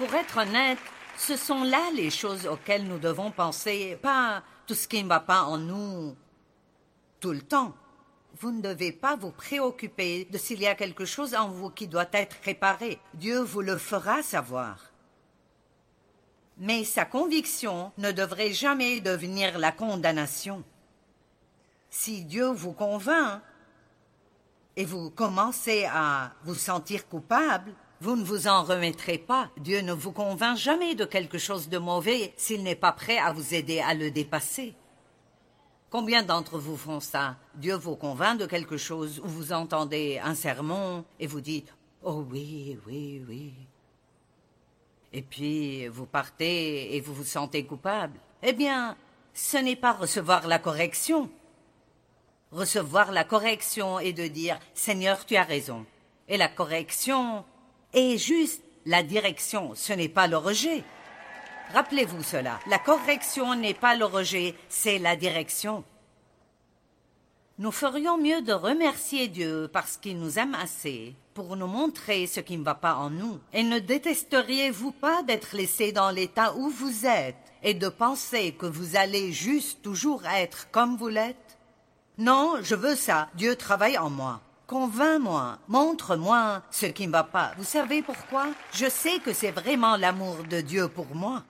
Pour être honnête, ce sont là les choses auxquelles nous devons penser, pas tout ce qui ne va pas en nous tout le temps. Vous ne devez pas vous préoccuper de s'il y a quelque chose en vous qui doit être réparé. Dieu vous le fera savoir. Mais sa conviction ne devrait jamais devenir la condamnation. Si Dieu vous convainc et vous commencez à vous sentir coupable, vous ne vous en remettrez pas. Dieu ne vous convainc jamais de quelque chose de mauvais s'il n'est pas prêt à vous aider à le dépasser. Combien d'entre vous font ça? Dieu vous convainc de quelque chose, ou vous entendez un sermon et vous dites « Oh oui, oui, oui ». Et puis vous partez et vous vous sentez coupable. Eh bien, ce n'est pas recevoir la correction. Recevoir la correction est de dire « Seigneur, tu as raison ». Et la correction est juste la direction, ce n'est pas le rejet. Rappelez-vous cela, la correction n'est pas le rejet, c'est la direction. Nous ferions mieux de remercier Dieu parce qu'il nous aime assez pour nous montrer ce qui ne va pas en nous. Et ne détesteriez-vous pas d'être laissé dans l'état où vous êtes et de penser que vous allez juste toujours être comme vous l'êtes? Non, je veux ça, Dieu travaille en moi. Convainc-moi, montre-moi ce qui ne va pas. Vous savez pourquoi? Je sais que c'est vraiment l'amour de Dieu pour moi.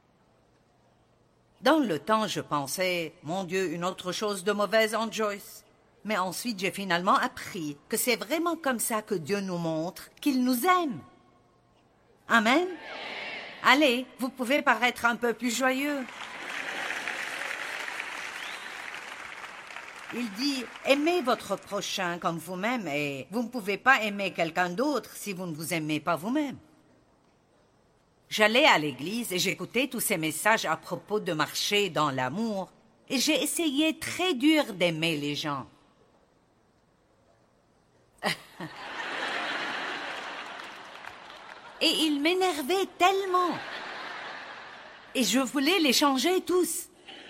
Dans le temps, je pensais, mon Dieu, une autre chose de mauvaise en Joyce. Mais ensuite, j'ai finalement appris que c'est vraiment comme ça que Dieu nous montre qu'il nous aime. Amen. Allez, vous pouvez paraître un peu plus joyeux. Il dit, aimez votre prochain comme vous-même et vous ne pouvez pas aimer quelqu'un d'autre si vous ne vous aimez pas vous-même. J'allais à l'église et j'écoutais tous ces messages à propos de marcher dans l'amour et j'ai essayé très dur d'aimer les gens. Et ils m'énervaient tellement. Et je voulais les changer tous.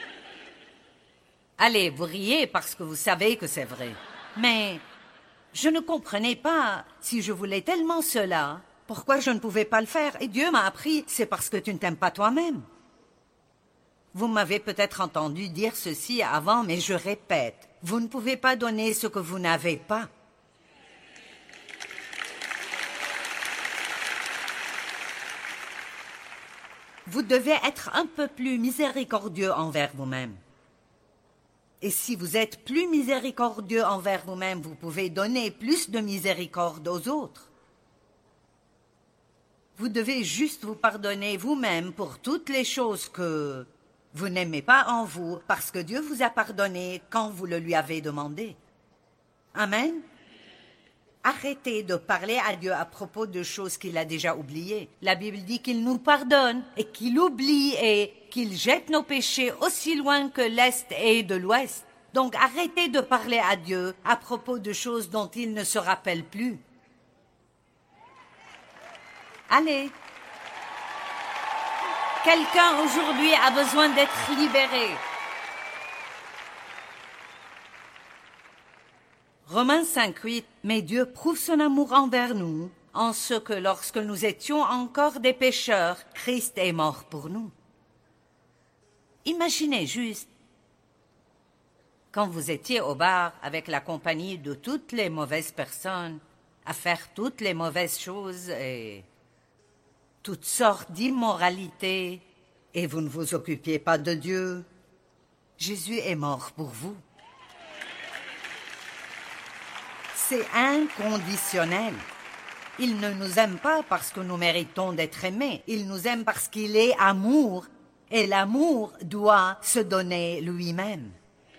Allez, vous riez parce que vous savez que c'est vrai. Mais je ne comprenais pas, si je voulais tellement cela, pourquoi je ne pouvais pas le faire. Et Dieu m'a appris, c'est parce que tu ne t'aimes pas toi-même. Vous m'avez peut-être entendu dire ceci avant, mais je répète, vous ne pouvez pas donner ce que vous n'avez pas. Vous devez être un peu plus miséricordieux envers vous-même. Et si vous êtes plus miséricordieux envers vous-même, vous pouvez donner plus de miséricorde aux autres. Vous devez juste vous pardonner vous-même pour toutes les choses que vous n'aimez pas en vous, parce que Dieu vous a pardonné quand vous le lui avez demandé. Amen. Arrêtez de parler à Dieu à propos de choses qu'il a déjà oubliées. La Bible dit qu'il nous pardonne et qu'il oublie et qu'il jette nos péchés aussi loin que l'Est est de l'Ouest. Donc arrêtez de parler à Dieu à propos de choses dont il ne se rappelle plus. Allez. Quelqu'un aujourd'hui a besoin d'être libéré. Romains 5:8, mais Dieu prouve son amour envers nous, en ce que lorsque nous étions encore des pécheurs, Christ est mort pour nous. Imaginez juste, quand vous étiez au bar avec la compagnie de toutes les mauvaises personnes, à faire toutes les mauvaises choses et toutes sortes d'immoralités, et vous ne vous occupiez pas de Dieu. Jésus est mort pour vous. C'est inconditionnel. Il ne nous aime pas parce que nous méritons d'être aimés. Il nous aime parce qu'il est amour. Et l'amour doit se donner lui-même.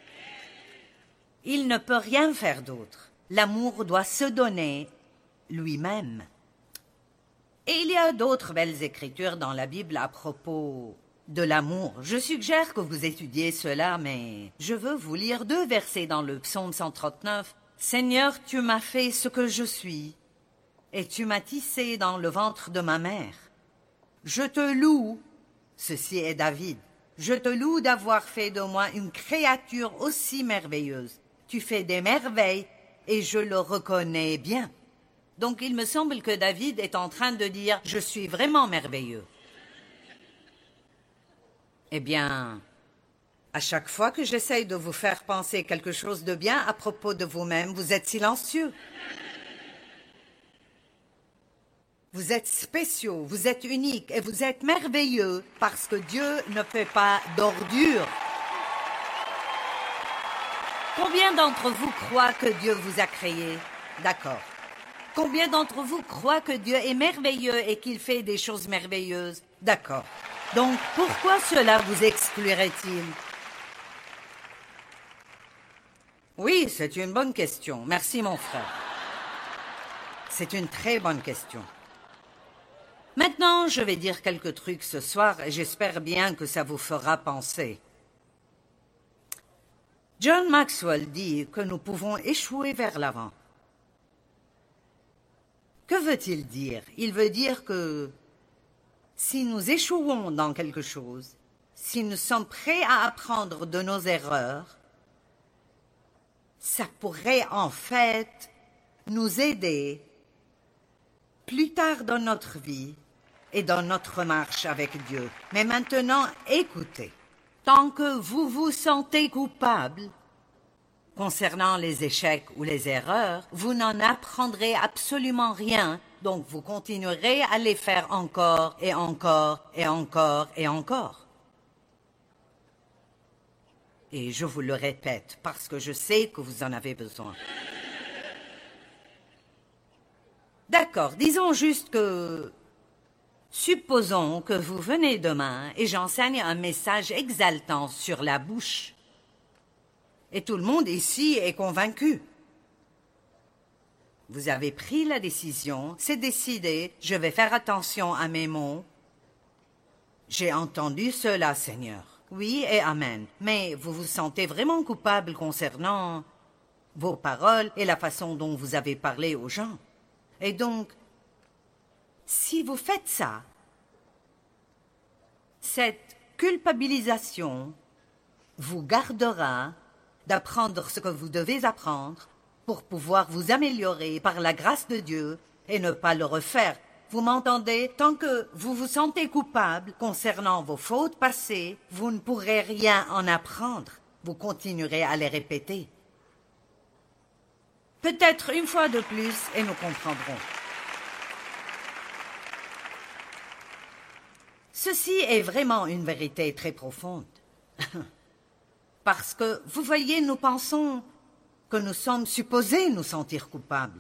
Il ne peut rien faire d'autre. L'amour doit se donner lui-même. Et il y a d'autres belles écritures dans la Bible à propos de l'amour. Je suggère que vous étudiez cela, mais je veux vous lire 2 versets dans le psaume 139. « Seigneur, tu m'as fait ce que je suis, et tu m'as tissé dans le ventre de ma mère. Je te loue, ceci est David, je te loue d'avoir fait de moi une créature aussi merveilleuse. Tu fais des merveilles, et je le reconnais bien. Donc il me semble que David est en train de dire « Je suis vraiment merveilleux ». Eh bien, à chaque fois que j'essaye de vous faire penser quelque chose de bien à propos de vous-même, vous êtes silencieux. Vous êtes spéciaux, vous êtes uniques et vous êtes merveilleux parce que Dieu ne fait pas d'ordures. Combien d'entre vous croient que Dieu vous a créé? D'accord. Combien d'entre vous croient que Dieu est merveilleux et qu'il fait des choses merveilleuses? D'accord. Donc, pourquoi cela vous exclurait-il? Oui, c'est une bonne question. Merci, mon frère. C'est une très bonne question. Maintenant, je vais dire quelques trucs ce soir et j'espère bien que ça vous fera penser. John Maxwell dit que nous pouvons échouer vers l'avant. Que veut-il dire? Il veut dire que si nous échouons dans quelque chose, si nous sommes prêts à apprendre de nos erreurs, ça pourrait en fait nous aider plus tard dans notre vie et dans notre marche avec Dieu. Mais maintenant, écoutez, tant que vous vous sentez coupable concernant les échecs ou les erreurs, vous n'en apprendrez absolument rien, donc vous continuerez à les faire encore et encore et encore et encore. Et je vous le répète parce que je sais que vous en avez besoin. D'accord, disons juste que... Supposons que vous venez demain et j'enseigne un message exaltant sur la bouche. Et tout le monde ici est convaincu. Vous avez pris la décision, c'est décidé, je vais faire attention à mes mots. J'ai entendu cela, Seigneur. Oui et amen. Mais vous vous sentez vraiment coupable concernant vos paroles et la façon dont vous avez parlé aux gens. Et donc, si vous faites ça, cette culpabilisation vous gardera d'apprendre ce que vous devez apprendre pour pouvoir vous améliorer par la grâce de Dieu et ne pas le refaire. Vous m'entendez? Tant que vous vous sentez coupable concernant vos fautes passées, vous ne pourrez rien en apprendre. Vous continuerez à les répéter. Peut-être une fois de plus et nous comprendrons. Ceci est vraiment une vérité très profonde. Parce que, vous voyez, nous pensons que nous sommes supposés nous sentir coupables.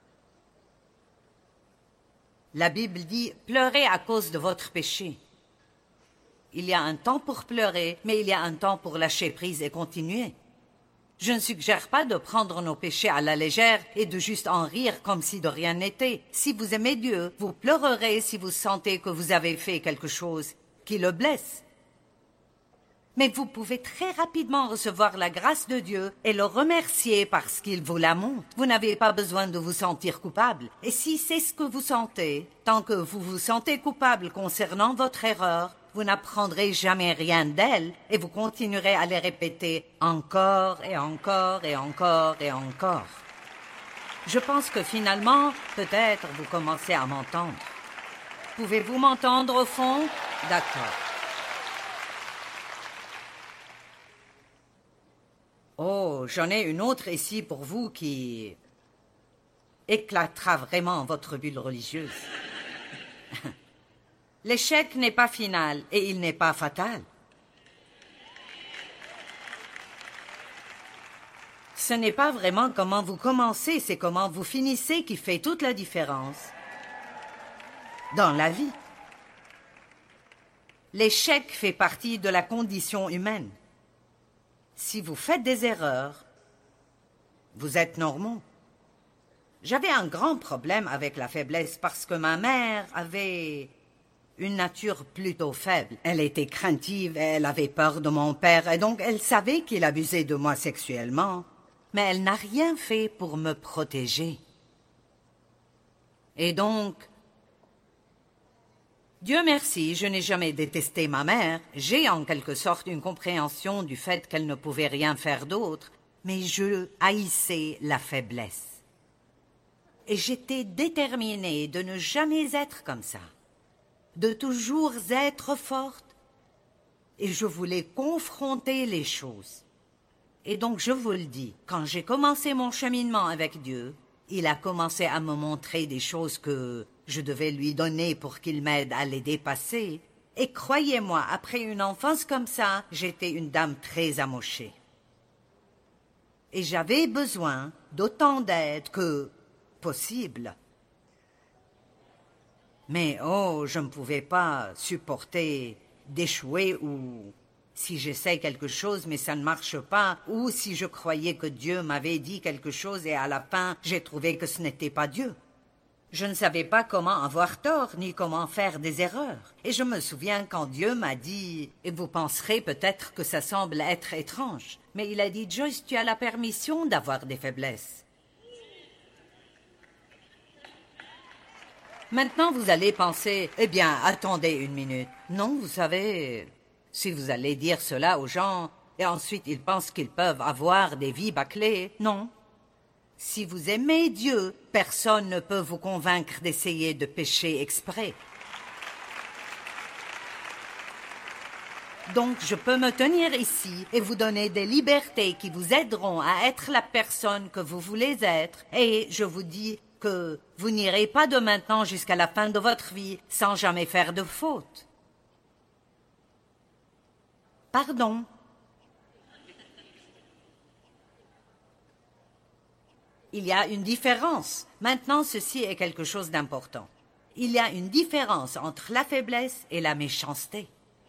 La Bible dit « Pleurez à cause de votre péché ». Il y a un temps pour pleurer, mais il y a un temps pour lâcher prise et continuer. Je ne suggère pas de prendre nos péchés à la légère et de juste en rire comme si de rien n'était. Si vous aimez Dieu, vous pleurerez si vous sentez que vous avez fait quelque chose qui le blesse. Mais vous pouvez très rapidement recevoir la grâce de Dieu et le remercier parce qu'il vous la montre. Vous n'avez pas besoin de vous sentir coupable. Et si c'est ce que vous sentez, tant que vous vous sentez coupable concernant votre erreur, vous n'apprendrez jamais rien d'elle et vous continuerez à les répéter encore et encore et encore et encore. Je pense que finalement, peut-être vous commencez à m'entendre. Pouvez-vous m'entendre au fond? D'accord. Oh, j'en ai une autre ici pour vous qui éclatera vraiment votre bulle religieuse. L'échec n'est pas final et il n'est pas fatal. Ce n'est pas vraiment comment vous commencez, c'est comment vous finissez qui fait toute la différence dans la vie. L'échec fait partie de la condition humaine. Si vous faites des erreurs, vous êtes normaux. J'avais un grand problème avec la faiblesse parce que ma mère avait une nature plutôt faible. Elle était craintive, elle avait peur de mon père et donc elle savait qu'il abusait de moi sexuellement. Mais elle n'a rien fait pour me protéger. Et donc, Dieu merci, je n'ai jamais détesté ma mère. J'ai en quelque sorte une compréhension du fait qu'elle ne pouvait rien faire d'autre, mais je haïssais la faiblesse. Et j'étais déterminée de ne jamais être comme ça, de toujours être forte. Et je voulais confronter les choses. Et donc je vous le dis, quand j'ai commencé mon cheminement avec Dieu, il a commencé à me montrer des choses que je devais lui donner pour qu'il m'aide à les dépasser. Et croyez-moi, après une enfance comme ça, j'étais une dame très amochée. Et j'avais besoin d'autant d'aide que possible. Mais oh, je ne pouvais pas supporter d'échouer ou si j'essaie quelque chose mais ça ne marche pas, ou si je croyais que Dieu m'avait dit quelque chose et à la fin j'ai trouvé que ce n'était pas Dieu. Je ne savais pas comment avoir tort ni comment faire des erreurs. Et je me souviens quand Dieu m'a dit, et vous penserez peut-être que ça semble être étrange, mais il a dit, Joyce, tu as la permission d'avoir des faiblesses. Maintenant, vous allez penser, eh bien, attendez une minute. Non, vous savez, si vous allez dire cela aux gens, et ensuite ils pensent qu'ils peuvent avoir des vies bâclées, non. Si vous aimez Dieu, personne ne peut vous convaincre d'essayer de pécher exprès. Donc, je peux me tenir ici et vous donner des libertés qui vous aideront à être la personne que vous voulez être, et je vous dis que vous n'irez pas de maintenant jusqu'à la fin de votre vie sans jamais faire de faute. Pardon. Il y a une différence. Maintenant, ceci est quelque chose d'important. Il y a une différence entre la faiblesse et la méchanceté.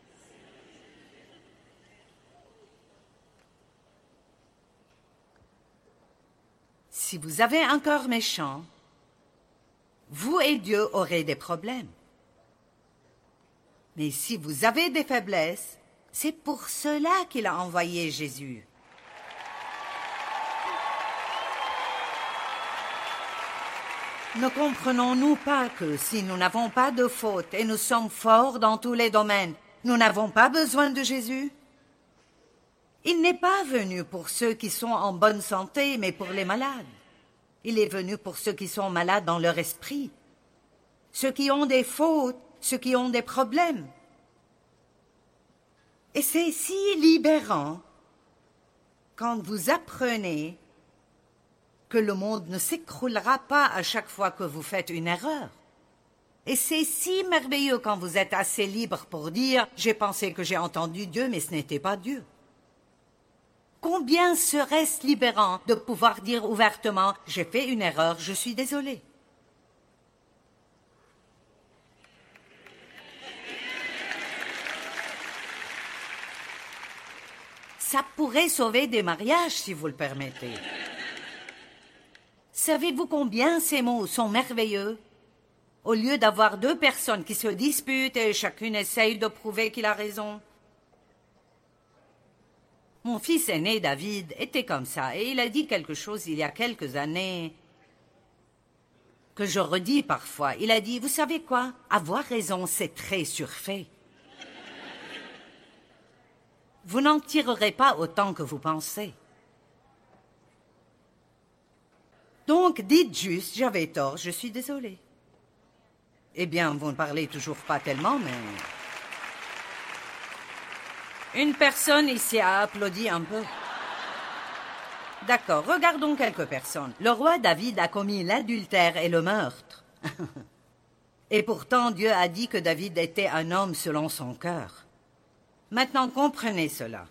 Si vous avez un cœur méchant, vous et Dieu aurez des problèmes. Mais si vous avez des faiblesses, c'est pour cela qu'il a envoyé Jésus. Ne comprenons-nous pas que si nous n'avons pas de faute et nous sommes forts dans tous les domaines, nous n'avons pas besoin de Jésus? Il n'est pas venu pour ceux qui sont en bonne santé, mais pour les malades. Il est venu pour ceux qui sont malades dans leur esprit, ceux qui ont des fautes, ceux qui ont des problèmes. Et c'est si libérant quand vous apprenez que le monde ne s'écroulera pas à chaque fois que vous faites une erreur. Et c'est si merveilleux quand vous êtes assez libre pour dire « J'ai pensé que j'ai entendu Dieu, mais ce n'était pas Dieu ». Combien serait-ce libérant de pouvoir dire ouvertement « J'ai fait une erreur, je suis désolé ». Ça pourrait sauver des mariages, si vous le permettez. Savez-vous combien ces mots sont merveilleux? Au lieu d'avoir deux personnes qui se disputent et chacune essaye de prouver qu'il a raison. Mon fils aîné, David, était comme ça, et il a dit quelque chose il y a quelques années que je redis parfois. Il a dit, vous savez quoi? Avoir raison, c'est très surfait. Vous n'en tirerez pas autant que vous pensez. Donc, dites juste, j'avais tort, je suis désolée. Eh bien, vous ne parlez toujours pas tellement, mais... Une personne ici a applaudi un peu. D'accord, regardons quelques personnes. Le roi David a commis l'adultère et le meurtre. Et pourtant, Dieu a dit que David était un homme selon son cœur. Maintenant, comprenez cela.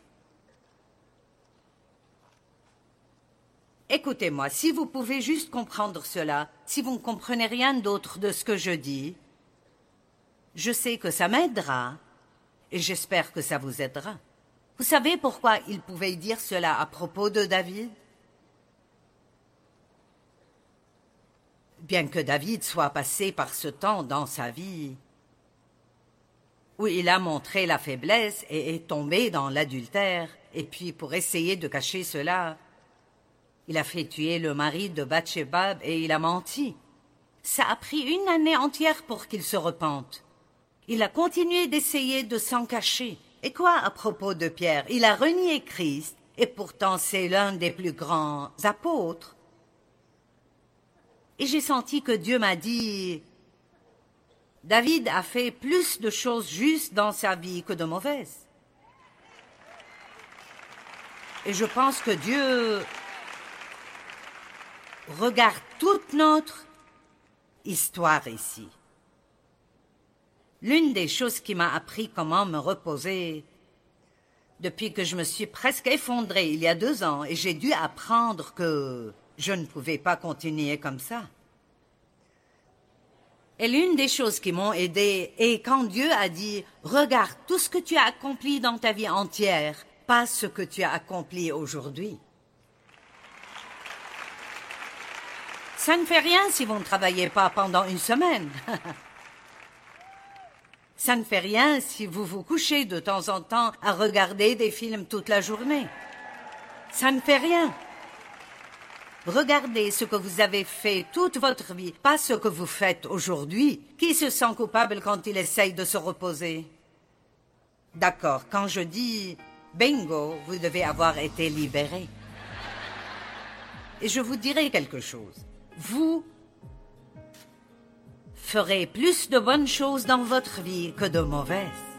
Écoutez-moi, si vous pouvez juste comprendre cela, si vous ne comprenez rien d'autre de ce que je dis, je sais que ça m'aidera et j'espère que ça vous aidera. Vous savez pourquoi il pouvait dire cela à propos de David? Bien que David soit passé par ce temps dans sa vie où il a montré la faiblesse et est tombé dans l'adultère, et puis pour essayer de cacher cela, il a fait tuer le mari de Bathsheba et il a menti. Ça a pris une année entière pour qu'il se repente. Il a continué d'essayer de s'en cacher. Et quoi à propos de Pierre? Il a renié Christ, et pourtant c'est l'un des plus grands apôtres. Et j'ai senti que Dieu m'a dit, David a fait plus de choses justes dans sa vie que de mauvaises. Et je pense que Dieu regarde toute notre histoire ici. L'une des choses qui m'a appris comment me reposer depuis que je me suis presque effondrée il y a 2 ans et j'ai dû apprendre que je ne pouvais pas continuer comme ça. Et l'une des choses qui m'ont aidée est quand Dieu a dit « Regarde tout ce que tu as accompli dans ta vie entière, pas ce que tu as accompli aujourd'hui. » Ça ne fait rien si vous ne travaillez pas pendant 1 semaine. Ça ne fait rien si vous vous couchez de temps en temps à regarder des films toute la journée. Ça ne fait rien. Regardez ce que vous avez fait toute votre vie, pas ce que vous faites aujourd'hui. Qui se sent coupable quand il essaye de se reposer? D'accord, quand je dis « bingo », vous devez avoir été libéré. Et je vous dirai quelque chose. Vous ferez plus de bonnes choses dans votre vie que de mauvaises.